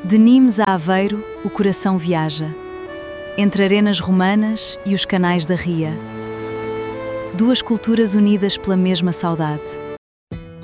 De Nimes a Aveiro, o coração viaja, entre arenas romanas e os canais da Ria. Duas culturas unidas pela mesma saudade.